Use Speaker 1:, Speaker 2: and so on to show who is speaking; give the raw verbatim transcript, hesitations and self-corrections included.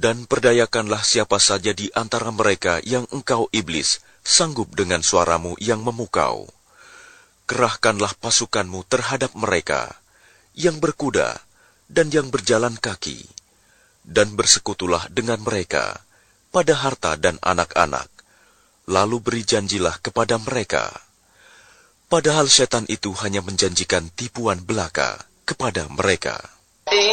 Speaker 1: Dan perdayakanlah siapa saja di antara mereka yang engkau iblis sanggup dengan suaramu yang memukau. Kerahkanlah pasukanmu terhadap mereka, yang berkuda dan yang berjalan kaki, dan bersekutulah dengan mereka pada harta dan anak-anak, lalu beri janjilah kepada mereka. Padahal setan itu hanya menjanjikan tipuan belaka kepada mereka.